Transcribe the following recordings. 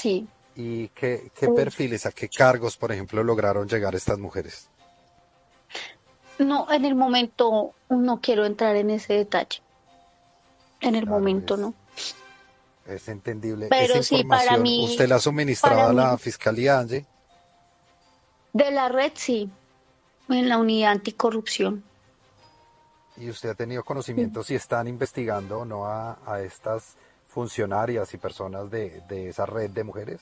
sí. ¿Y qué perfiles, a qué cargos, por ejemplo, lograron llegar estas mujeres? No, en el momento no quiero entrar en ese detalle. En el Claro, momento no. es entendible. Esa Pero sí, información, ¿usted la ha suministrado para a mí, la fiscalía, Angie? de la red sí, en la unidad anticorrupción. ¿Y usted ha tenido Sí. conocimiento si están investigando o no a estas funcionarias y personas de esa red de mujeres?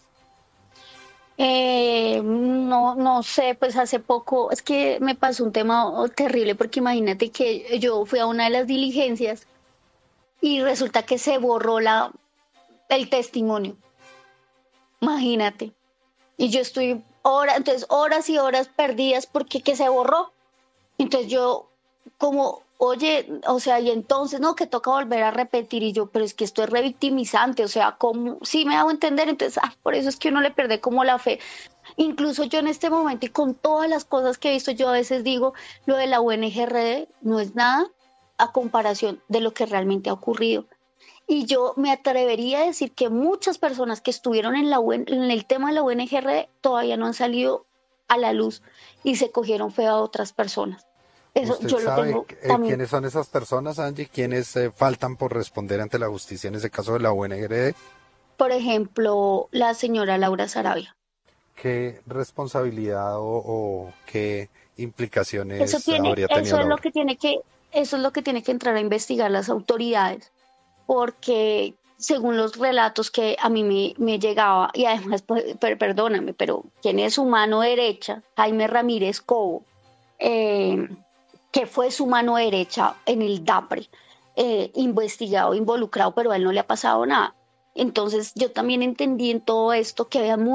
No, no sé, pues hace poco, es que me pasó un tema terrible porque imagínate que yo fui a una de las diligencias y resulta que se borró el testimonio, imagínate. Y yo estoy entonces horas y horas perdidas porque que se borró. Entonces yo como, oye, o sea, y entonces, no, que toca volver a repetir y yo, pero es que esto es revictimizante, o sea, como, sí me hago entender, entonces, por eso es que uno le pierde como la fe. Incluso yo en este momento y con todas las cosas que he visto, yo a veces digo, lo de la UNGRD no es nada a comparación de lo que realmente ha ocurrido. Y yo me atrevería a decir que muchas personas que estuvieron en en el tema de la UNGR todavía no han salido a la luz y se cogieron feo a otras personas. Eso ¿Usted yo lo sabe tengo también. quiénes son esas personas, Angie? ¿Quiénes faltan por responder ante la justicia en ese caso de la UNGRD? Por ejemplo, la señora Laura Sarabia. ¿Qué responsabilidad o qué implicaciones habría tenido Eso es lo Laura? que eso es lo que tiene que entrar a investigar las autoridades, porque según los relatos que a mí me llegaba, y además, perdóname, pero ¿quién es su mano derecha? Jaime Ramírez Cobo, eh, que fue su mano derecha en el DAPRE, investigado, involucrado, pero a él no le ha pasado nada. Entonces yo también entendí en todo esto que había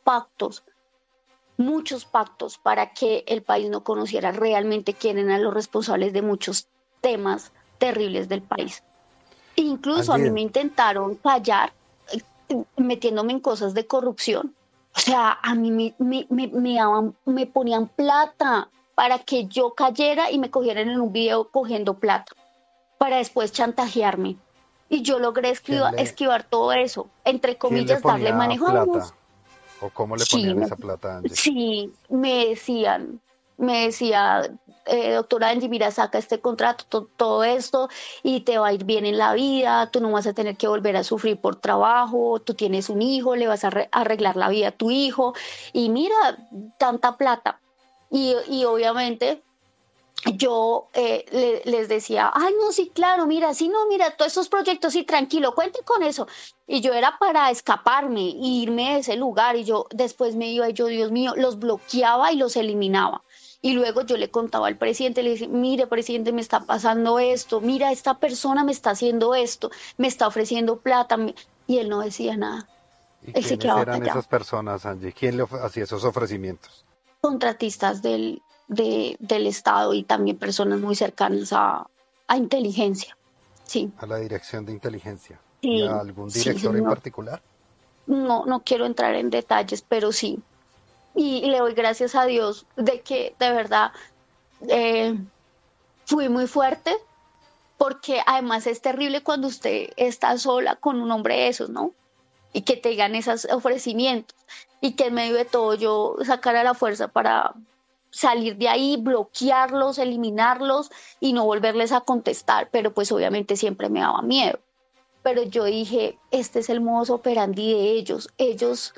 muchos pactos para que el país no conociera realmente quién eran los responsables de muchos temas terribles del país. Incluso a mí Angie, me intentaron callar metiéndome en cosas de corrupción. O sea, a mí me ponían plata para que yo cayera y me cogieran en un video cogiendo plata, para después chantajearme. Y yo logré ¿quién le, esquivar todo eso, entre quién le comillas, darle ponía manejo a plata? unos. ¿O cómo le Sí, ponían esa plata, Angie? sí, me decía, doctora Angie, mira, saca este contrato, todo esto, y te va a ir bien en la vida, tú no vas a tener que volver a sufrir por trabajo, tú tienes un hijo, le vas a arreglar la vida a tu hijo, y mira, tanta plata. Y obviamente yo les decía, ay, no, sí, claro, mira, sí, no, mira, todos esos proyectos, sí, tranquilo, cuente con eso. Y yo era para escaparme, e irme de ese lugar, y yo después me iba y yo, Dios mío, los bloqueaba y los eliminaba. Y luego yo le contaba al presidente, le decía, mire, presidente, me está pasando esto, mira, esta persona me está haciendo esto, me está ofreciendo plata, y él no decía nada, ¿Y él se quiénes quedaba eran callado. esas personas, Angie? ¿Quién le hacía esos ofrecimientos? Contratistas del Estado y también personas muy cercanas a inteligencia. Sí, A la dirección de inteligencia. ¿Y a sí, algún sí, director en señor. particular? No, no quiero entrar en detalles, pero sí. Y le doy gracias a Dios de que de verdad eh, fui muy fuerte, porque además es terrible cuando usted está sola con un hombre de esos, ¿no? Y que te digan esos ofrecimientos y que en medio de todo yo sacara la fuerza para salir de ahí, bloquearlos, eliminarlos y no volverles a contestar, pero pues obviamente siempre me daba miedo. Pero yo dije, este es el modus operandi de ellos. Ellos,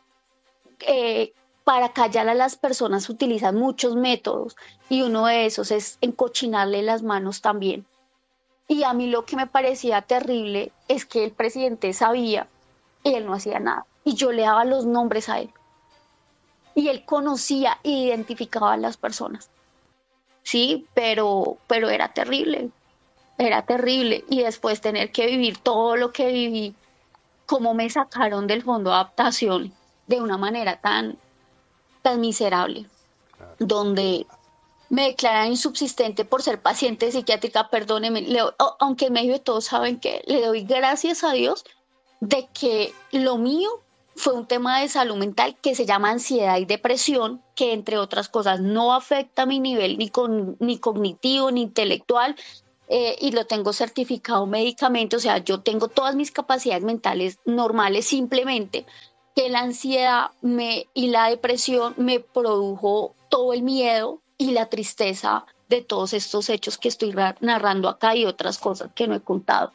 para callar a las personas, utilizan muchos métodos y uno de esos es encochinarle las manos también. Y a mí lo que me parecía terrible es que el presidente sabía y él no hacía nada. Y yo le daba los nombres a él. Y él conocía e identificaba a las personas. Sí, pero era terrible. Y después tener que vivir todo lo que viví, cómo me sacaron del fondo de adaptación de una manera tan miserable, Claro. donde me declaran insubsistente por ser paciente psiquiátrica, perdóneme, aunque en medio de todo saben que le doy gracias a Dios de que lo mío fue un tema de salud mental que se llama ansiedad y depresión, que entre otras cosas no afecta mi nivel ni cognitivo ni intelectual, y lo tengo certificado médicamente, o sea, yo tengo todas mis capacidades mentales normales simplemente, que la ansiedad y la depresión me produjo todo el miedo y la tristeza de todos estos hechos que estoy narrando acá y otras cosas que no he contado.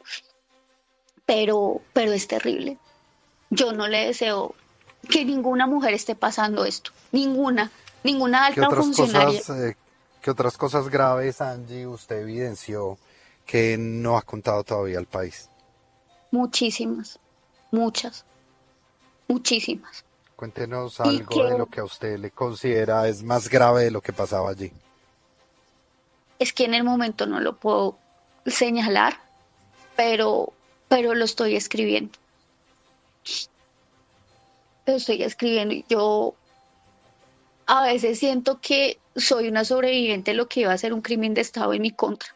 Pero es terrible. Yo no le deseo que ninguna mujer esté pasando esto, ninguna ¿Qué alta otras funcionaria. cosas, qué otras cosas graves, Angie, usted evidenció que no ha contado todavía al país? Muchísimas, muchas, muchísimas. Cuéntenos Y algo que de lo que a usted le considera es más grave de lo que pasaba allí. es que en el momento no lo puedo señalar, pero, pero lo estoy escribiendo. Lo estoy escribiendo y yo a veces siento que soy una sobreviviente de lo que iba a ser un crimen de Estado en mi contra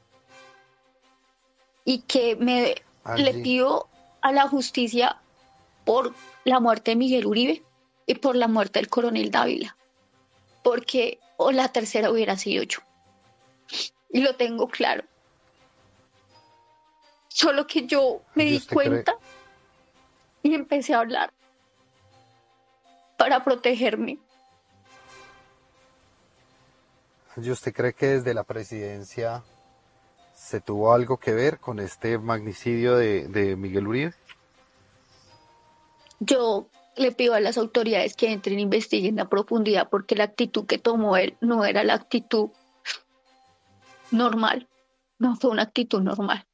y que le Angie, pido a la justicia por la muerte de Miguel Uribe y por la muerte del coronel Dávila, porque o la tercera hubiera sido yo. Y lo tengo claro. Solo que yo me Angie, di ¿usted cree, cuenta y empecé a hablar para protegerme. Angie, ¿usted cree que desde la presidencia se tuvo algo que ver con este magnicidio de Miguel Uribe? Yo le pido a las autoridades que entren e investiguen a profundidad porque la actitud que tomó él no era la actitud normal, no fue una actitud normal.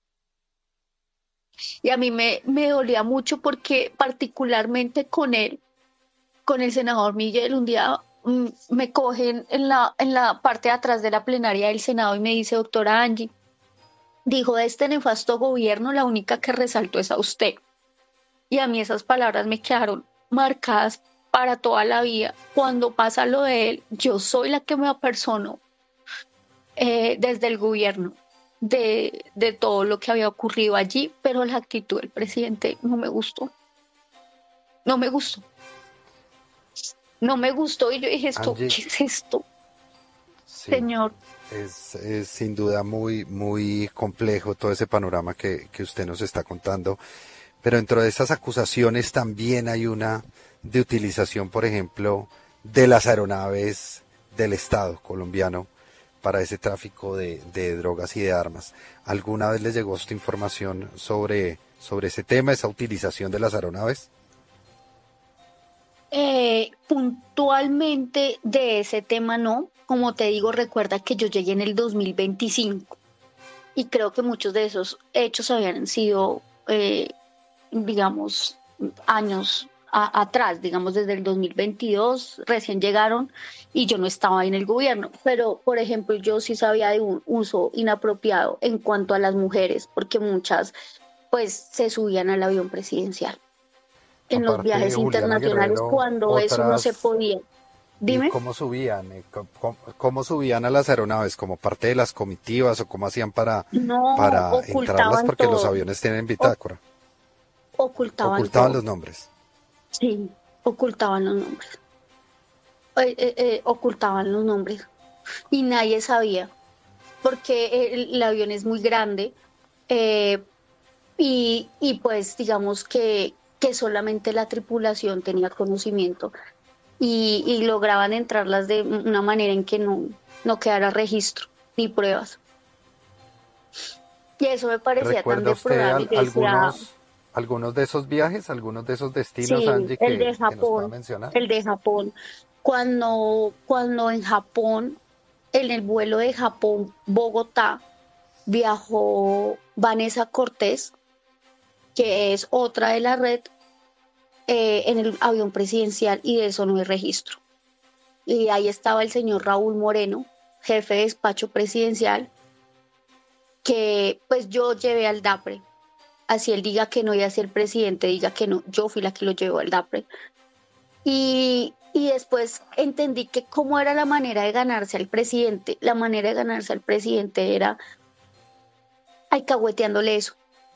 Y a mí me dolía mucho porque particularmente con él, con el senador Miguel, un día me cogen en la parte de atrás de la plenaria del Senado y me dice, doctora Angie, dijo, de este nefasto gobierno la única que resaltó es a usted. Y a mí esas palabras me quedaron marcadas para toda la vida. Cuando pasa lo de él, yo soy la que me apersono desde el gobierno de todo lo que había ocurrido allí, pero la actitud del presidente no me gustó. No me gustó. No me gustó y yo dije, Angie, ¿qué es esto, sí, señor? es sin duda muy, muy complejo todo ese panorama que usted nos está contando. Pero dentro de esas acusaciones también hay una de utilización, por ejemplo, de las aeronaves del Estado colombiano para ese tráfico de drogas y de armas. ¿Alguna vez les llegó esta información sobre ese tema, esa utilización de las aeronaves? Puntualmente de ese tema no. Como te digo, recuerda que yo llegué en el 2025 y creo que muchos de esos hechos habían sido, digamos, años atrás, digamos desde el 2022, recién llegaron y yo no estaba en el gobierno. Pero, por ejemplo, yo sí sabía de un uso inapropiado en cuanto a las mujeres, porque muchas pues se subían al avión presidencial en los Aparte de viajes Juliana internacionales Guerrero, cuando eso no se otras, podía. ¿y Dime. cómo subían? ¿Cómo subían a las aeronaves? ¿Como parte de las comitivas o cómo hacían No, para entrarlas? ocultaban Porque los todo, aviones tienen o- bitácora. ocultaban Ocultaban todo, los nombres. sí, ocultaban los nombres, ocultaban los nombres y nadie sabía porque el avión es muy grande eh, y pues digamos que solamente la tripulación tenía conocimiento y lograban entrarlas de una manera en que no quedara registro ni pruebas. Y eso me parecía tan ¿Recuerda usted deplorable. Yo decía, algunos de esos viajes, algunos de esos destinos, sí, Angie, que nos pueda mencionar? El de Japón. Cuando en Japón, en el vuelo de Japón-Bogotá, viajó Vanessa Cortés, que es otra de la red, en el avión presidencial y de eso no hay registro. Y ahí estaba el señor Raúl Moreno, jefe de despacho presidencial, que pues yo llevé al DAPRE. Así él diga que no y así el presidente diga que no, yo fui la que lo llevó al DAPRE. Y después entendí que cómo era la manera de ganarse al presidente. La manera de ganarse al presidente era alcahueteándole eso.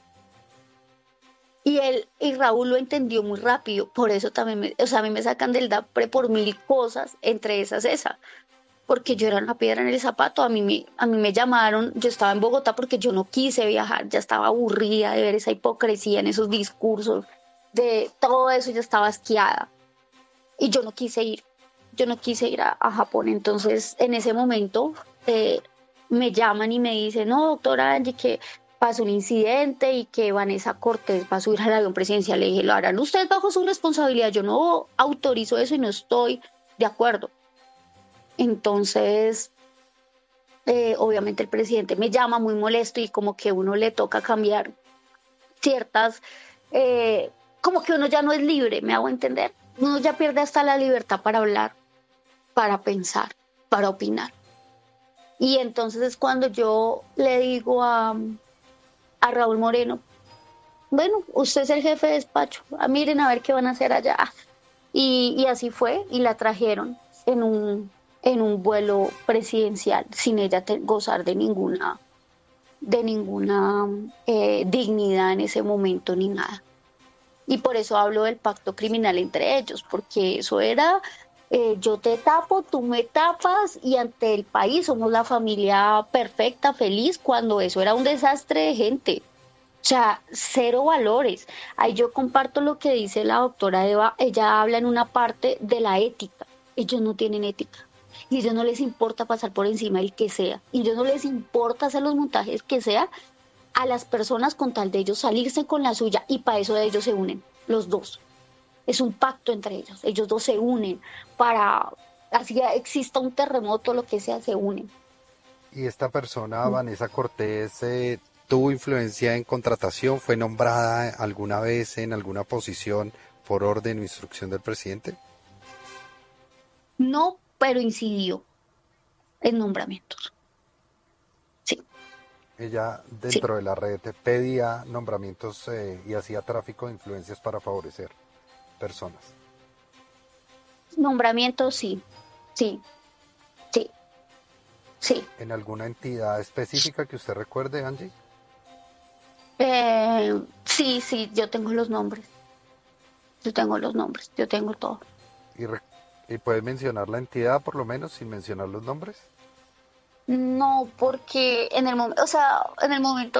Y Raúl lo entendió muy rápido, por eso también, o sea, a mí me sacan del DAPRE por mil cosas, entre esas esa, porque yo era una piedra en el zapato, a mí me llamaron, yo estaba en Bogotá porque yo no quise viajar, ya estaba aburrida de ver esa hipocresía en esos discursos de todo eso, ya estaba asqueada. Y yo no quise ir a Japón. Entonces, en ese momento, me llaman y me dicen, no, doctora Angie, que pasó un incidente y que Vanessa Cortés va a subir al avión presidencial. Le dije, lo harán ustedes bajo su responsabilidad, yo no autorizo eso y no estoy de acuerdo. Entonces, obviamente el presidente me llama muy molesto y como que uno le toca cambiar ciertas, como que uno ya no es libre, ¿me hago entender? Uno ya pierde hasta la libertad para hablar, para pensar, para opinar. Y entonces es cuando yo le digo a Raúl Moreno, bueno, usted es el jefe de despacho, miren a ver qué van a hacer allá. Y así fue, y la trajeron en un vuelo presidencial, sin ella gozar de ninguna dignidad en ese momento ni nada. Y por eso hablo del pacto criminal entre ellos, porque eso era, yo te tapo, tú me tapas, y ante el país somos la familia perfecta, feliz, cuando eso era un desastre de gente. O sea, cero valores. Ahí yo comparto lo que dice la doctora Eva, ella habla en una parte de la ética. Ellos no tienen ética. Y a ellos no les importa pasar por encima del que sea. Y a ellos no les importa hacer los montajes que sea a las personas con tal de ellos salirse con la suya. Y para eso ellos se unen, los dos. Es un pacto entre ellos. Ellos dos se unen para, así exista un terremoto, lo que sea, se unen. ¿Y esta persona, Vanessa Cortés, tuvo influencia en contratación? ¿Fue nombrada alguna vez en alguna posición por orden o instrucción del presidente? No, pero incidió en nombramientos. Sí. Ella, dentro de la red, pedía nombramientos y hacía tráfico de influencias para favorecer personas. Nombramientos, sí. Sí. Sí. Sí. ¿En alguna entidad específica que usted recuerde, Angie? Sí, yo tengo los nombres. Yo tengo todo. ¿Y puede mencionar la entidad por lo menos sin mencionar los nombres? No, porque en el momento, o sea, en el momento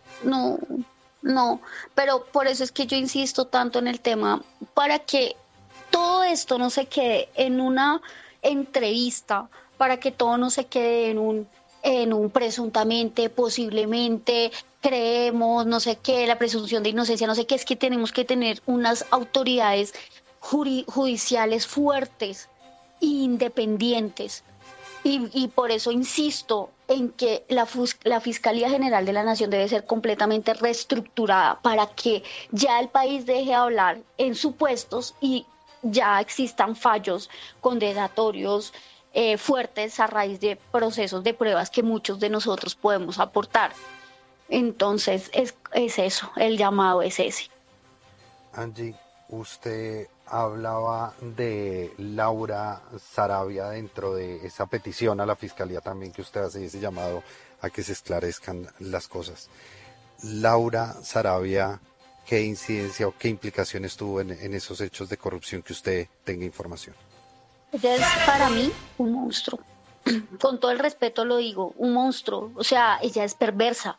no, pero por eso es que yo insisto tanto en el tema, para que todo esto no se quede en una entrevista, para que todo no se quede en un presuntamente, posiblemente, creemos, no sé qué, la presunción de inocencia, no sé qué, es que tenemos que tener unas autoridades judiciales fuertes e independientes. Y por eso insisto en que la Fiscalía General de la Nación debe ser completamente reestructurada para que ya el país deje de hablar en supuestos y ya existan fallos condenatorios fuertes a raíz de procesos de pruebas que muchos de nosotros podemos aportar. Entonces es eso, el llamado es ese. Angie, usted hablaba de Laura Sarabia dentro de esa petición a la Fiscalía también que usted hace, ese llamado a que se esclarezcan las cosas. Laura Sarabia, ¿qué incidencia o qué implicaciones tuvo en esos hechos de corrupción que usted tenga información? Ella es para mí un monstruo. Con todo el respeto lo digo, un monstruo. O sea, ella es perversa.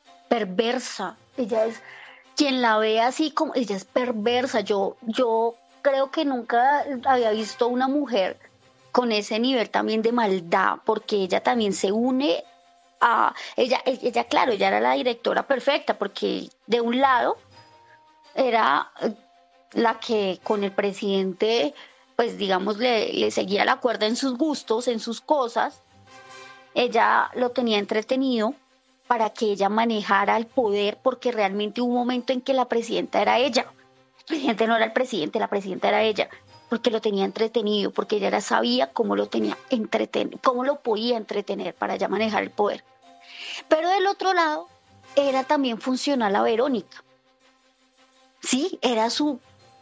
Ella es, quien la ve así como, ella es perversa. Yo creo que nunca había visto una mujer con ese nivel también de maldad, porque ella también se une a, claro, ella era la directora perfecta, porque de un lado era la que con el presidente, pues digamos, le seguía la cuerda en sus gustos, en sus cosas. Ella lo tenía entretenido para que ella manejara el poder, porque realmente hubo un momento en que la presidenta era ella. El presidente no era el presidente, la presidenta era ella, porque lo tenía entretenido, porque ella sabía cómo lo tenía cómo lo podía entretener para ya manejar el poder. Pero del otro lado, era también funcional a Verónica. Sí, era su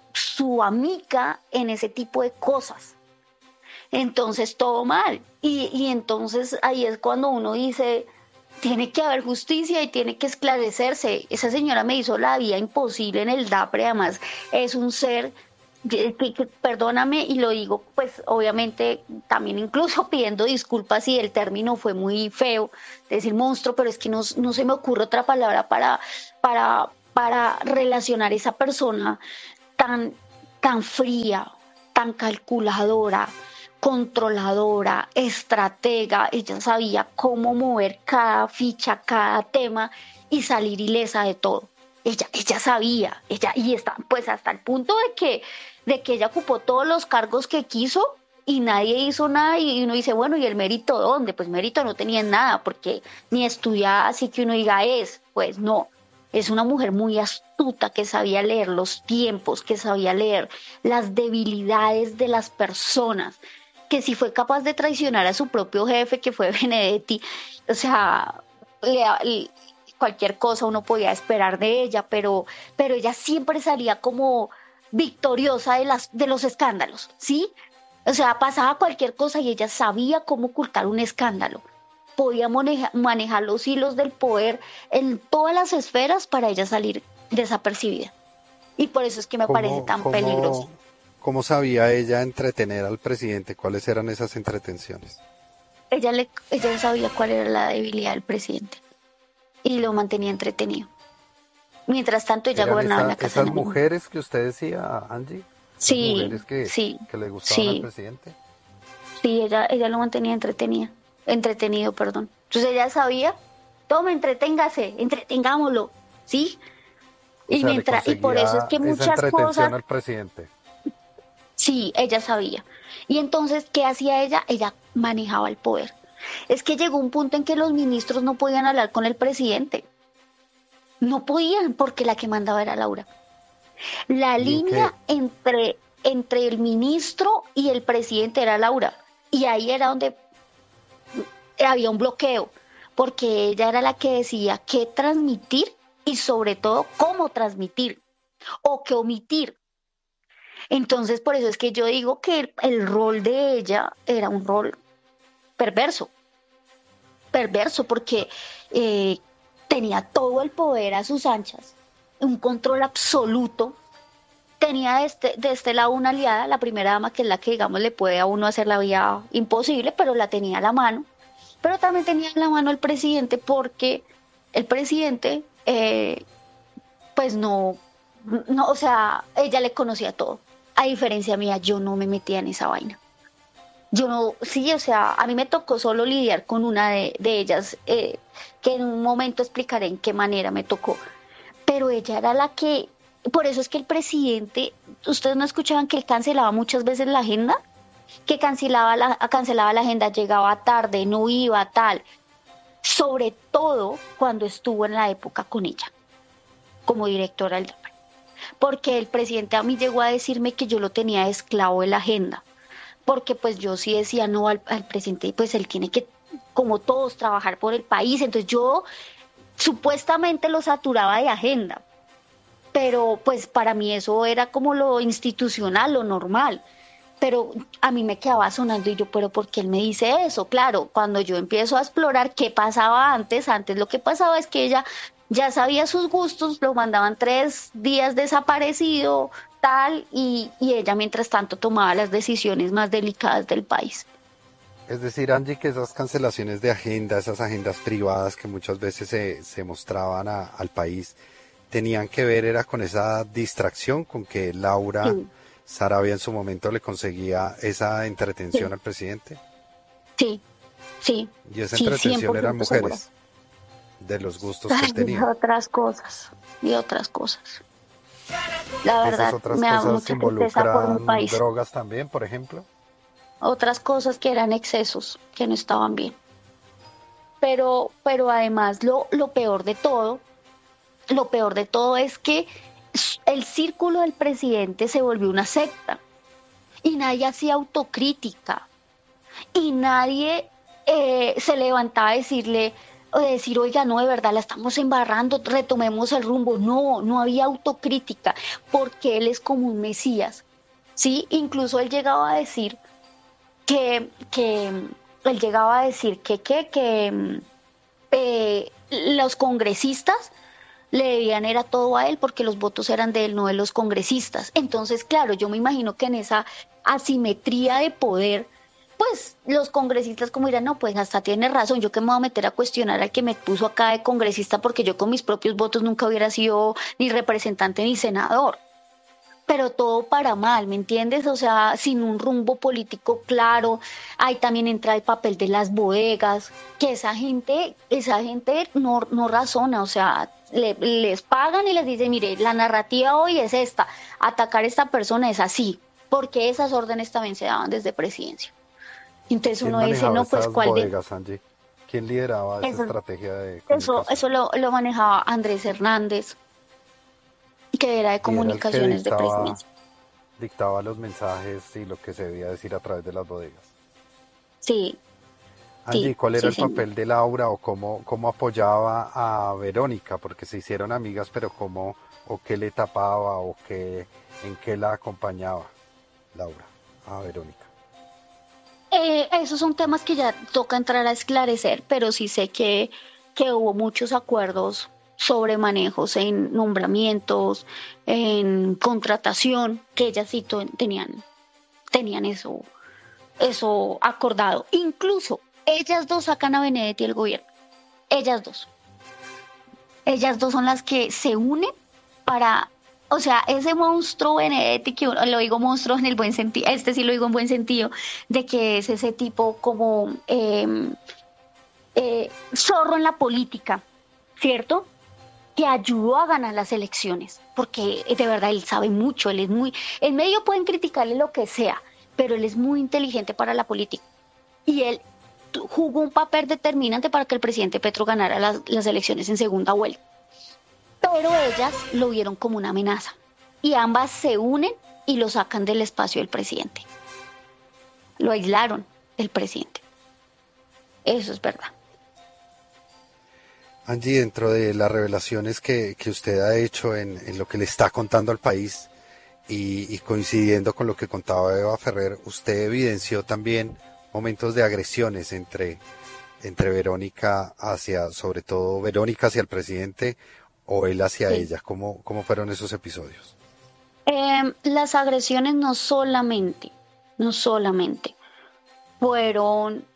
amiga en ese tipo de cosas. Entonces todo mal. Y entonces ahí es cuando uno dice, tiene que haber justicia y tiene que esclarecerse. Esa señora me hizo la vida imposible en el DAPRE, además es un ser, perdóname y lo digo pues obviamente también incluso pidiendo disculpas si el término fue muy feo, decir monstruo, pero es que no se me ocurre otra palabra para relacionar esa persona tan, tan fría, tan calculadora, controladora, estratega. Ella sabía cómo mover cada ficha, cada tema y salir ilesa de todo. Ella sabía, y está, pues hasta el punto de que ella ocupó todos los cargos que quiso y nadie hizo nada y uno dice, bueno, ¿y el mérito dónde? Pues mérito no tenía nada, porque ni estudiaba así que uno diga pues no. Es una mujer muy astuta que sabía leer los tiempos, que sabía leer las debilidades de las personas, que si fue capaz de traicionar a su propio jefe, que fue Benedetti, o sea, cualquier cosa uno podía esperar de ella, pero ella siempre salía como victoriosa de los escándalos, ¿sí? O sea, pasaba cualquier cosa y ella sabía cómo ocultar un escándalo. Podía manejar los hilos del poder en todas las esferas para ella salir desapercibida. Y por eso es que me parece tan peligroso. ¿Cómo sabía ella entretener al presidente? ¿Cuáles eran esas entretenciones? Ella sabía cuál era la debilidad del presidente y lo mantenía entretenido. Mientras tanto, ella gobernaba en la casa. ¿Esas mujeres que usted decía, Angie? Sí, mujeres que le gustaban al presidente. Sí, ella lo mantenía entretenido, perdón. Entonces ella sabía, tome, entretengámoslo, ¿sí? Y y por eso es que muchas cosas al presidente. Sí, ella sabía. Y entonces, ¿qué hacía ella? Ella manejaba el poder. Es que llegó un punto en que los ministros no podían hablar con el presidente. No podían, porque la que mandaba era Laura. La línea entre el ministro y el presidente era Laura. Y ahí era donde había un bloqueo, porque ella era la que decía qué transmitir y sobre todo cómo transmitir o qué omitir. Entonces, por eso es que yo digo que el rol de ella era un rol perverso porque tenía todo el poder a sus anchas, un control absoluto. Tenía de este lado una aliada, la primera dama, que es la que, digamos, le puede a uno hacer la vida imposible, pero la tenía a la mano. Pero también tenía en la mano el presidente, porque el presidente, pues no, o sea, ella le conocía todo. A diferencia mía, yo no me metía en esa vaina. Yo no, sí, o sea, a mí me tocó solo lidiar con una de ellas, que en un momento explicaré en qué manera me tocó. Pero ella era la que, por eso es que el presidente, ustedes no escuchaban que él cancelaba muchas veces la agenda, que cancelaba la agenda, llegaba tarde, no iba, tal. Sobre todo cuando estuvo en la época con ella, como directora del DAPRE. Porque el presidente a mí llegó a decirme que yo lo tenía de esclavo de la agenda, porque pues yo sí decía no al presidente, pues él tiene que, como todos, trabajar por el país. Entonces yo supuestamente lo saturaba de agenda, pero pues para mí eso era como lo institucional, lo normal. Pero a mí me quedaba sonando y yo, pero ¿por qué él me dice eso? Claro, cuando yo empiezo a explorar qué pasaba antes lo que pasaba es que ella ya sabía sus gustos, lo mandaban 3 días desaparecido, tal, y ella mientras tanto tomaba las decisiones más delicadas del país. Es decir, Angie, que esas cancelaciones de agenda, esas agendas privadas que muchas veces se mostraban al país, tenían que ver era con esa distracción con que Laura Sarabia en su momento le conseguía esa entretención al presidente. Sí, sí. Y esa entretención eran mujeres, segura. De los gustos que tenía. Y otras cosas. La verdad, me da mucha tristeza por mi país. ¿Drogas también, por ejemplo? Otras cosas que eran excesos, que no estaban bien. Pero además lo peor de todo es que el círculo del presidente se volvió una secta y nadie hacía autocrítica y nadie se levantaba a decir, oiga, no, de verdad la estamos embarrando, retomemos el rumbo. No había autocrítica, porque él es como un mesías, ¿sí? Incluso él llegaba a decir que los congresistas le debían era todo a él porque los votos eran de él, no de los congresistas. Entonces, claro, yo me imagino que en esa asimetría de poder, pues los congresistas como dirán, no, pues hasta tiene razón, yo que me voy a meter a cuestionar al que me puso acá de congresista porque yo con mis propios votos nunca hubiera sido ni representante ni senador. pero todo para mal, ¿me entiendes? O sea, sin un rumbo político claro. Ahí también entra el papel de las bodegas, que esa gente no razona, o sea, les pagan y les dicen, mire, la narrativa hoy es esta, atacar a esta persona es así, porque esas órdenes también se daban desde presidencia. Entonces ¿Quién uno dice, manejaba no, pues esas cuál de... bodegas, Angie? ¿Quién lideraba esa Eso, estrategia de eso comunicación? lo manejaba Andrés Hernández, que era de Y era el que comunicaciones de presidencia. dictaba los mensajes y lo que se debía decir a través de las bodegas. Sí, Angie, sí, ¿cuál era sí, el señor. papel de Laura o cómo apoyaba a Verónica? Porque se hicieron amigas, pero cómo, o qué le tapaba, en qué la acompañaba Laura a Verónica. Esos son temas que ya toca entrar a esclarecer, pero sí sé que hubo muchos acuerdos sobre manejos en nombramientos, en contratación, que ellas sí tenían eso acordado. Incluso ellas dos sacan a Benedetti del gobierno. Ellas dos. Ellas dos son las que se unen para, o sea, ese monstruo Benedetti, que lo digo monstruo en el buen sentido, este sí lo digo en buen sentido, de que es ese tipo como zorro en la política, ¿cierto? Que ayudó a ganar las elecciones, porque de verdad él sabe mucho, en medio pueden criticarle lo que sea, pero él es muy inteligente para la política. Y él jugó un papel determinante para que el presidente Petro ganara las elecciones en segunda vuelta. Pero ellas lo vieron como una amenaza y ambas se unen y lo sacan del espacio del presidente. Lo aislaron del presidente. Eso es verdad. Angie, dentro de las revelaciones que usted ha hecho en lo que le está contando al país y coincidiendo con lo que contaba Eva Ferrer, usted evidenció también momentos de agresiones entre Verónica sobre todo Verónica hacia el presidente o él hacia Sí. ella. ¿Cómo fueron esos episodios? Las agresiones no solamente fueron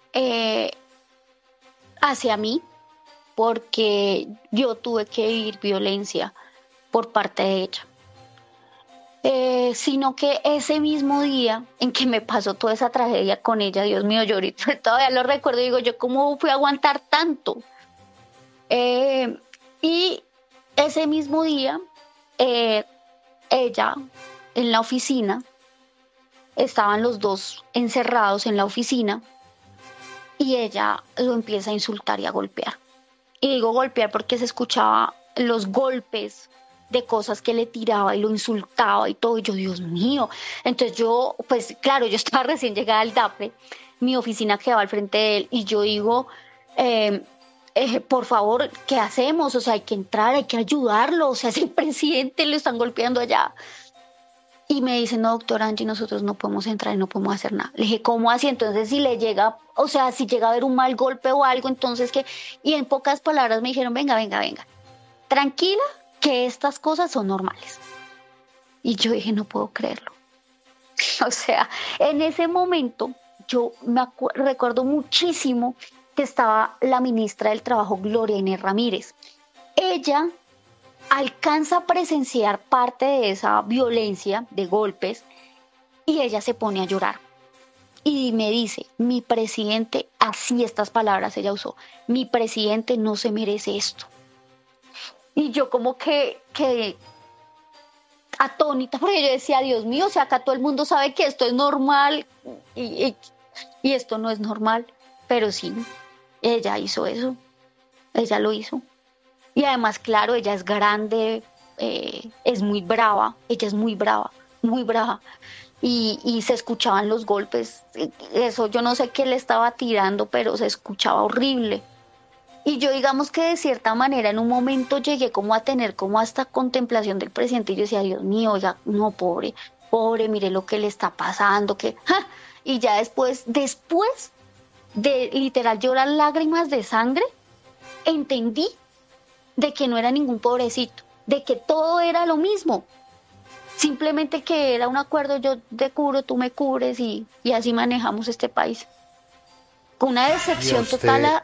hacia mí, porque yo tuve que vivir violencia por parte de ella. Sino que ese mismo día en que me pasó toda esa tragedia con ella, Dios mío, yo ahorita todavía lo recuerdo, digo yo, ¿cómo fui a aguantar tanto? Eh, y ese mismo día, eh, ella en la oficina, estaban los dos encerrados en la oficina y ella lo empieza a insultar y a golpear. Y digo golpear porque se escuchaba los golpes de cosas que le tiraba y lo insultaba y todo. Y yo, Dios mío. Entonces yo, pues claro, yo estaba recién llegada al DAPRE, mi oficina quedaba al frente de él y yo digo, eh, por favor, ¿qué hacemos? O sea, hay que entrar, hay que ayudarlo. O sea, es el presidente, lo están golpeando allá. Y me dice, no, doctor Angie, nosotros no podemos entrar y no podemos hacer nada. Le dije, ¿cómo así? Entonces, si le llega, o sea, si llega a haber un mal golpe o algo, entonces que, y en pocas palabras me dijeron, venga, venga, venga, tranquila, que estas cosas son normales. Y yo dije, no puedo creerlo. O sea, en ese momento, yo recuerdo muchísimo que estaba la ministra del Trabajo, Gloria Inés Ramírez. Ella alcanza a presenciar parte de esa violencia de golpes y ella se pone a llorar y me dice, mi presidente, así estas palabras ella usó, mi presidente no se merece esto. Y yo como que atónita, porque yo decía, Dios mío, o sea, acá todo el mundo sabe que esto es normal y, y, y esto no es normal, pero sí, ella hizo eso, ella lo hizo. Y además, claro, ella es grande, es muy brava, ella es muy brava, muy brava. Y se escuchaban los golpes, eso yo no sé qué le estaba tirando, pero se escuchaba horrible. Y yo digamos que de cierta manera en un momento llegué como a tener como hasta contemplación del presidente y yo decía, Dios mío, oiga, no, pobre, pobre, mire lo que le está pasando, que... ¡ja! Y ya después de literal llorar lágrimas de sangre, entendí de que no era ningún pobrecito, de que todo era lo mismo, simplemente que era un acuerdo, yo te cubro, tú me cubres y así manejamos este país. Con una ¿Y a decepción total usted,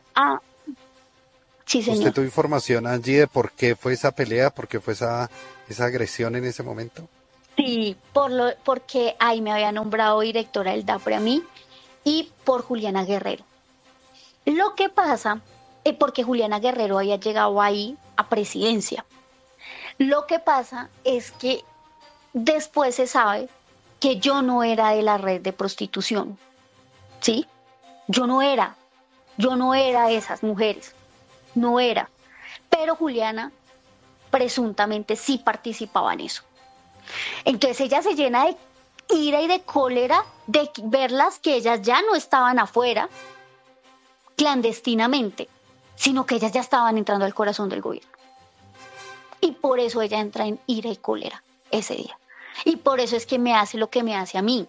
sí usted señor. tuvo información, Angie, de por qué fue esa pelea, por qué fue esa agresión en ese momento? Sí, porque ahí me había nombrado directora del DAPRE a mí y por Juliana Guerrero. Lo que pasa es porque Juliana Guerrero había llegado ahí a presidencia. Lo que pasa es que después se sabe que yo no era de la red de prostitución, ¿sí? Yo no era, yo no era de esas mujeres, no era. Pero Juliana presuntamente sí participaba en eso. Entonces ella se llena de ira y de cólera de verlas que ellas ya no estaban afuera clandestinamente, sino que ellas ya estaban entrando al corazón del gobierno. Y por eso ella entra en ira y cólera ese día. Y por eso es que me hace lo que me hace a mí.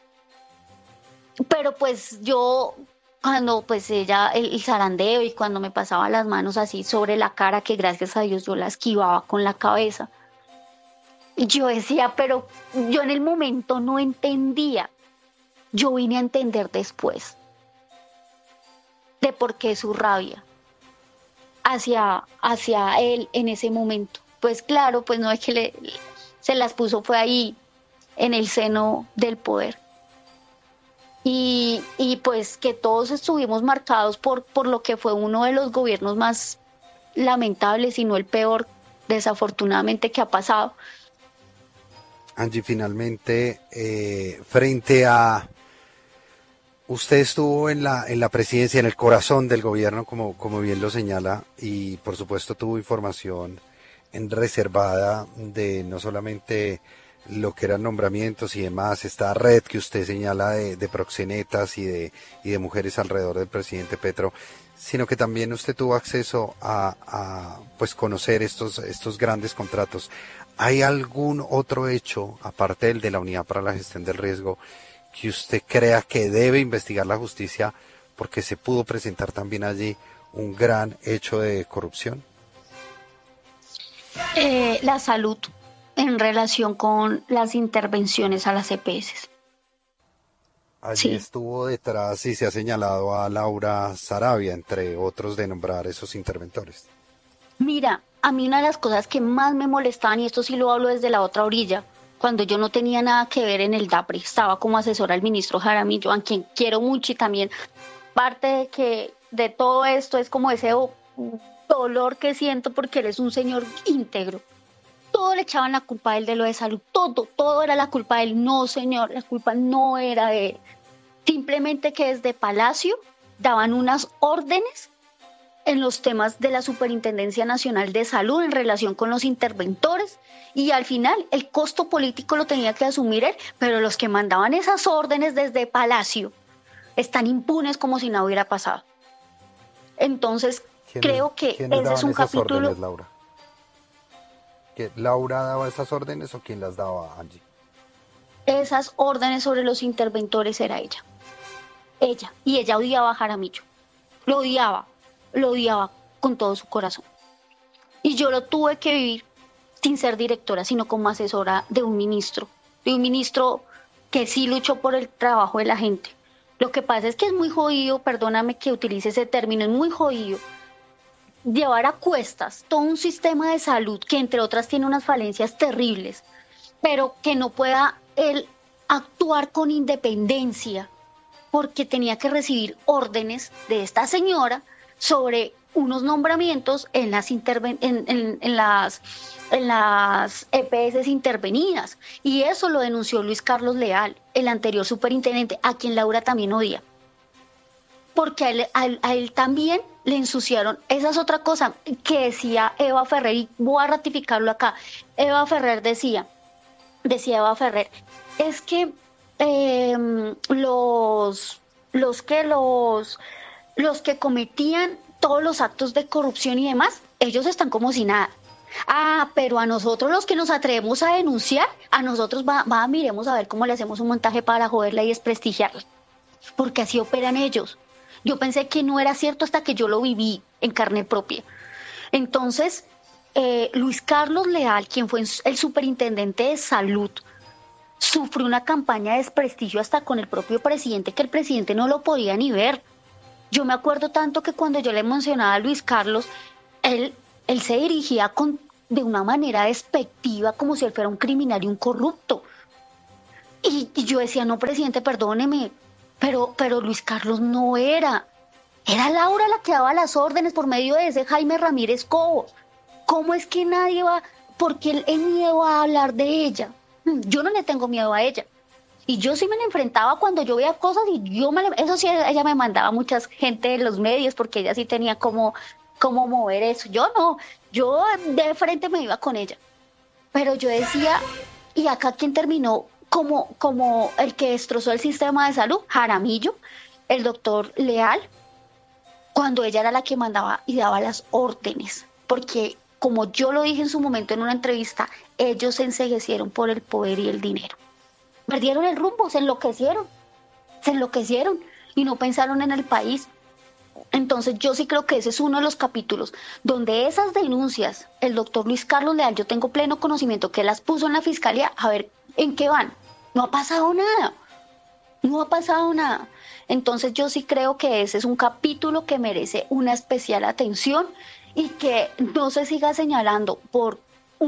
Pero pues yo, cuando pues ella, el zarandeo y cuando me pasaba las manos así sobre la cara, que gracias a Dios yo la esquivaba con la cabeza, yo decía, pero yo en el momento no entendía. Yo vine a entender después de por qué su rabia hacia él en ese momento. Pues claro, pues no es que se las puso, fue ahí en el seno del poder. Y pues que todos estuvimos marcados por lo que fue uno de los gobiernos más lamentables, y no el peor, desafortunadamente, que ha pasado. Angie, finalmente, frente a... Usted estuvo en la presidencia, en el corazón del gobierno, como bien lo señala, y por supuesto tuvo información en reservada de no solamente lo que eran nombramientos y demás, esta red que usted señala de proxenetas y de mujeres alrededor del presidente Petro, sino que también usted tuvo acceso a pues conocer estos grandes contratos. ¿Hay algún otro hecho, aparte del de la Unidad para la Gestión del Riesgo, que usted crea que debe investigar la justicia porque se pudo presentar también allí un gran hecho de corrupción? La salud en relación con las intervenciones a las EPS. Allí Sí, estuvo detrás y se ha señalado a Laura Sarabia, entre otros, de nombrar esos interventores. mira, a mí una de las cosas que más me molestaban, y esto sí lo hablo desde la otra orilla, cuando yo no tenía nada que ver en el DAPRE, estaba como asesora al ministro Jaramillo, a quien quiero mucho, y también parte de que de todo esto es como ese dolor que siento porque él es un señor íntegro. Todo le echaban la culpa a él de lo de salud, todo era la culpa de él. No, señor, la culpa no era de él. Simplemente que desde Palacio daban unas órdenes en los temas de la Superintendencia Nacional de Salud en relación con los interventores, y al final el costo político lo tenía que asumir él, pero los que mandaban esas órdenes desde Palacio están impunes como si nada hubiera pasado. Entonces, creo que ¿Quiénes ese es daban un esas capítulo. órdenes, Laura? ¿Que Laura daba esas órdenes o quién las daba, Angie? Esas órdenes sobre los interventores era ella. Ella. Y ella odiaba a Jaramillo. Lo odiaba con todo su corazón. Y yo lo tuve que vivir sin ser directora, sino como asesora de un ministro que sí luchó por el trabajo de la gente. Lo que pasa es que es muy jodido, perdóname que utilice ese término, es muy jodido llevar a cuestas todo un sistema de salud que entre otras tiene unas falencias terribles, pero que no pueda él actuar con independencia porque tenía que recibir órdenes de esta señora sobre unos nombramientos en las EPS intervenidas. Y eso lo denunció Luis Carlos Leal, el anterior superintendente, a quien Laura también odia. Porque a él también le ensuciaron. Esa es otra cosa que decía Eva Ferrer, y voy a ratificarlo acá. Eva Ferrer decía Eva Ferrer, es que los que cometían todos los actos de corrupción y demás, ellos están como si nada. Ah, pero a nosotros los que nos atrevemos a denunciar, a nosotros miremos a ver cómo le hacemos un montaje para joderla y desprestigiarla. Porque así operan ellos. Yo pensé que no era cierto hasta que yo lo viví en carne propia. Entonces, Luis Carlos Leal, quien fue el superintendente de salud, sufrió una campaña de desprestigio hasta con el propio presidente, que el presidente no lo podía ni ver. Yo me acuerdo tanto que cuando yo le mencionaba a Luis Carlos, él se dirigía con de una manera despectiva, como si él fuera un criminal y un corrupto. Y yo decía, no, presidente, perdóneme, pero Luis Carlos no era. Era Laura la que daba las órdenes por medio de ese Jaime Ramírez Cobos. ¿Cómo es que nadie va, porque él miedo a hablar de ella? Yo no le tengo miedo a ella. Y yo sí me la enfrentaba cuando yo veía cosas y eso sí, ella me mandaba mucha gente de los medios porque ella sí tenía como mover eso. Yo no, yo de frente me iba con ella. Pero yo decía, ¿y acá quién terminó como el que destrozó el sistema de salud? Jaramillo, el doctor Leal, cuando ella era la que mandaba y daba las órdenes. Porque, como yo lo dije en su momento en una entrevista, ellos se enceguecieron por el poder y el dinero. Perdieron el rumbo, se enloquecieron y no pensaron en el país. Entonces yo sí creo que ese es uno de los capítulos donde esas denuncias, el doctor Luis Carlos Leal, yo tengo pleno conocimiento que las puso en la fiscalía, a ver en qué van. No ha pasado nada. Entonces yo sí creo que ese es un capítulo que merece una especial atención y que no se siga señalando por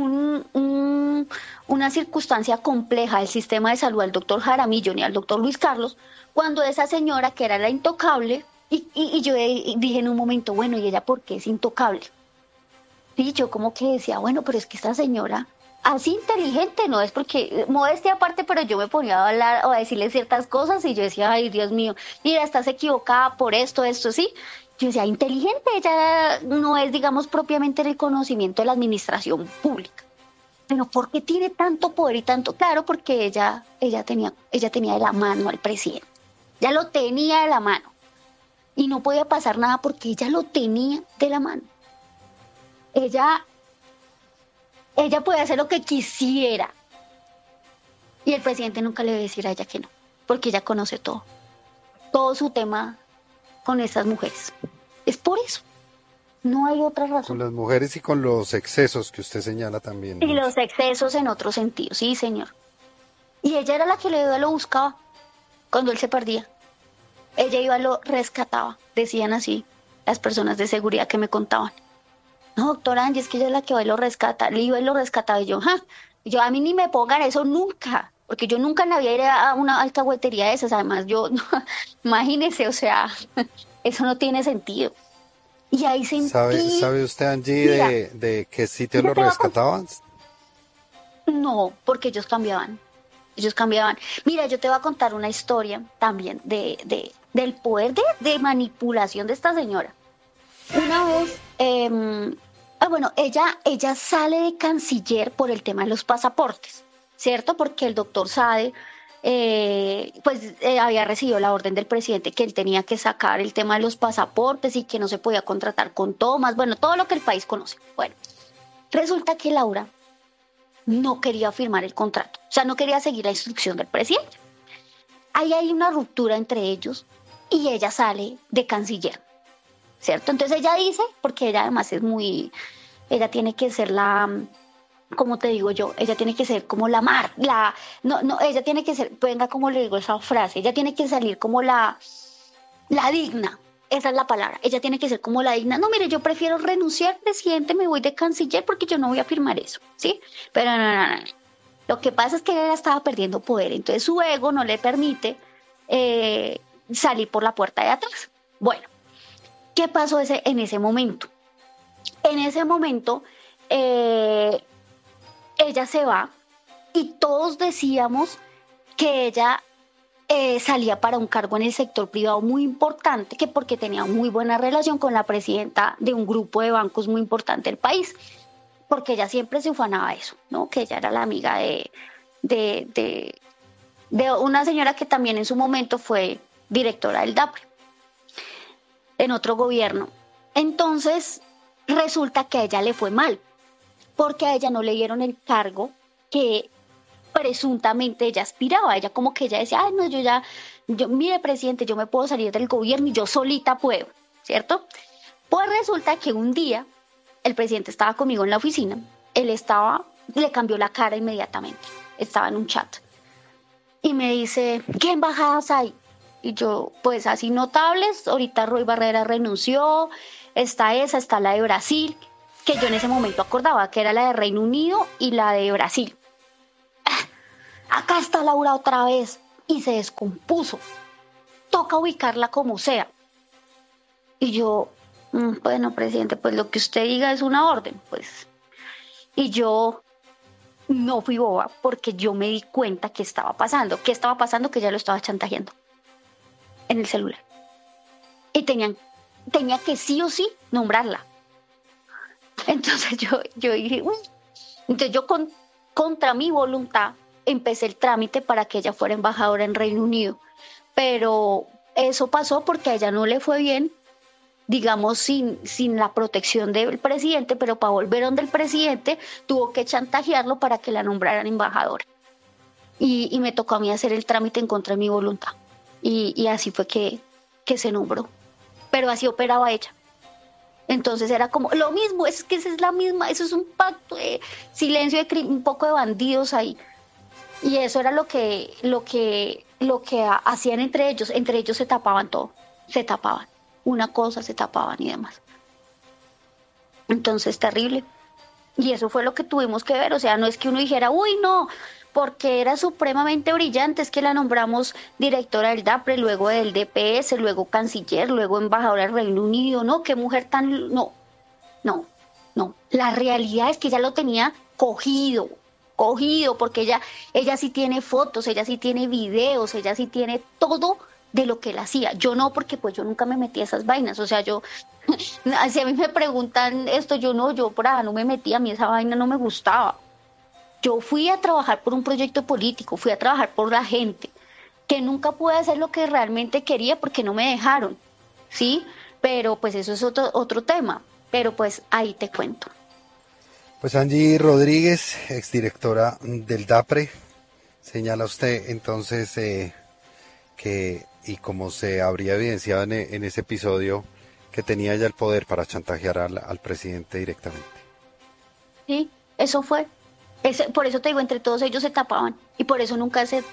una circunstancia compleja del sistema de salud al doctor Jaramillo ni al doctor Luis Carlos, cuando esa señora que era la intocable, y yo dije en un momento, bueno, ¿y ella por qué es intocable? Y yo como que decía, bueno, pero es que esta señora, así inteligente no es, porque modestia aparte, pero yo me ponía a hablar o a decirle ciertas cosas y yo decía, ay, Dios mío, mira, estás equivocada por esto, sí. Yo decía, inteligente, ella no es, digamos, propiamente el conocimiento de la administración pública. Pero ¿por qué tiene tanto poder y tanto? Claro, porque ella tenía de la mano al presidente. Ya lo tenía de la mano. Y no podía pasar nada porque ella lo tenía de la mano. Ella podía hacer lo que quisiera. Y el presidente nunca le iba a decir a ella que no, porque ella conoce todo su tema con esas mujeres. Es por eso. No hay otra razón. Con las mujeres y con los excesos que usted señala también, ¿no? Y los excesos en otro sentido, sí, señor. Y ella era la que lo buscaba cuando él se perdía. Ella iba, lo rescataba, decían así las personas de seguridad que me contaban. No, doctora Angie, es que ella es la que va y lo rescata. Le iba y lo rescataba y yo, a mí ni me pongan eso nunca, porque yo nunca en la vida iré a una alcahuetería de esas. Además, yo, imagínese, o sea, eso no tiene sentido. Y ahí sentí... ¿Sabe usted, Angie, mira, de qué sitio lo rescataban? No, porque ellos cambiaban. Mira, yo te voy a contar una historia también del poder de manipulación de esta señora. Una vez, ella sale de canciller por el tema de los pasaportes, ¿cierto? Porque el doctor Sade, había recibido la orden del presidente que él tenía que sacar el tema de los pasaportes y que no se podía contratar con tomas, bueno, todo lo que el país conoce. Bueno, resulta que Laura no quería firmar el contrato, o sea, no quería seguir la instrucción del presidente. Ahí hay una ruptura entre ellos y ella sale de canciller, ¿cierto? Entonces ella dice, porque ella además ella tiene que ser como te digo yo, ella tiene que ser como ella tiene que ser, venga, como le digo esa frase, ella tiene que salir como la digna. Esa es la palabra. Ella tiene que ser como la digna. No, mire, yo prefiero renunciar, presidente, me voy de canciller porque yo no voy a firmar eso, ¿sí? Pero no. Lo que pasa es que ella estaba perdiendo poder, entonces su ego no le permite salir por la puerta de atrás. Bueno, ¿qué pasó en ese momento? En ese momento, ella se va y todos decíamos que ella salía para un cargo en el sector privado muy importante, que porque tenía muy buena relación con la presidenta de un grupo de bancos muy importante del país, porque ella siempre se ufanaba eso, ¿no? Que ella era la amiga de una señora que también en su momento fue directora del DAPRE, en otro gobierno. Entonces, resulta que a ella le fue mal, porque a ella no le dieron el cargo que presuntamente ella aspiraba. Ella como que ella decía, ay, no, mire, presidente, yo me puedo salir del gobierno y yo solita puedo, ¿cierto? Pues resulta que un día el presidente estaba conmigo en la oficina, le cambió la cara inmediatamente, estaba en un chat y me dice, ¿qué embajadas hay? Y yo, pues así notables, ahorita Roy Barrera renunció, está la de Brasil. que yo en ese momento acordaba, que era la de Reino Unido y la de Brasil. Acá está Laura otra vez y se descompuso. Toca ubicarla como sea. Y yo, bueno, presidente, pues lo que usted diga es una orden, pues. Y yo no fui boba porque yo me di cuenta que estaba pasando. ¿Qué estaba pasando? Que ya lo estaba chantajeando en el celular. Y tenía que sí o sí nombrarla. Entonces yo dije, uy. Entonces yo contra mi voluntad empecé el trámite para que ella fuera embajadora en Reino Unido. Pero eso pasó porque a ella no le fue bien, digamos, sin la protección del presidente, pero para volver donde el presidente tuvo que chantajearlo para que la nombraran embajadora. Y me tocó a mí hacer el trámite en contra de mi voluntad. Y así fue que se nombró. Pero así operaba ella. Entonces era como lo mismo, es que esa es la misma, eso es un pacto de silencio, de un poco de bandidos ahí. Y eso era lo que hacían entre ellos se tapaban todo, se tapaban, una cosa se tapaban y demás. Entonces, terrible. Y eso fue lo que tuvimos que ver, o sea, no es que uno dijera, uy, no, porque era supremamente brillante, es que la nombramos directora del DAPRE, luego del DPS, luego canciller, luego embajadora del Reino Unido, no, qué mujer tan, no, no, no. La realidad es que ella lo tenía cogido, porque ella sí tiene fotos, ella sí tiene videos, ella sí tiene todo de lo que él hacía. Yo no, porque pues yo nunca me metí a esas vainas, o sea, si a mí me preguntan esto, yo por ahí no me metí, a mí esa vaina no me gustaba. Yo fui a trabajar por un proyecto político, fui a trabajar por la gente, que nunca pude hacer lo que realmente quería porque no me dejaron, ¿sí? Pero pues eso es otro tema, pero pues ahí te cuento. Pues Angie Rodríguez, exdirectora del DAPRE, señala usted entonces que, y como se habría evidenciado en ese episodio, que tenía ya el poder para chantajear al presidente directamente. Sí, eso fue. Por eso te digo, entre todos ellos se tapaban y por eso nunca se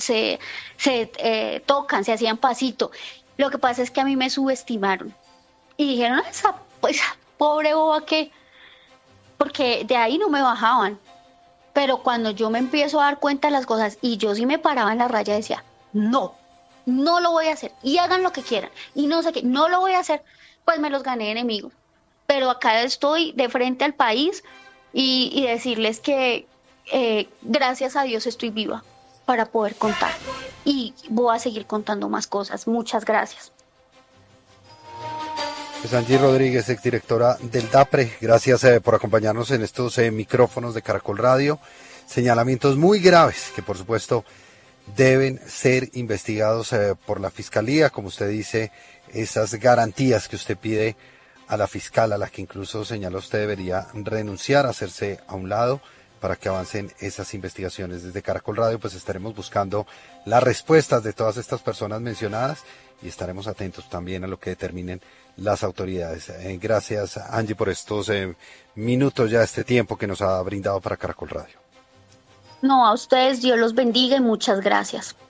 tocan, se hacían pasito. Lo que pasa es que a mí me subestimaron y dijeron, esa pues pobre boba que, porque de ahí no me bajaban. Pero cuando yo me empiezo a dar cuenta de las cosas y yo sí me paraba en la raya, decía, no lo voy a hacer y hagan lo que quieran y no sé qué, no lo voy a hacer, pues me los gané enemigos. Pero acá estoy de frente al país y decirles que gracias a Dios estoy viva para poder contar y voy a seguir contando más cosas. Muchas gracias. Pues Angie Rodríguez, exdirectora del DAPRE, gracias por acompañarnos en estos micrófonos de Caracol Radio. Señalamientos muy graves que por supuesto deben ser investigados por la Fiscalía, como usted dice, esas garantías que usted pide a la fiscal, a la que incluso señala usted debería renunciar, hacerse a un lado para que avancen esas investigaciones. Desde Caracol Radio pues estaremos buscando las respuestas de todas estas personas mencionadas y estaremos atentos también a lo que determinen las autoridades. Gracias Angie por estos minutos ya, este tiempo que nos ha brindado para Caracol Radio. No, a ustedes Dios los bendiga y muchas gracias.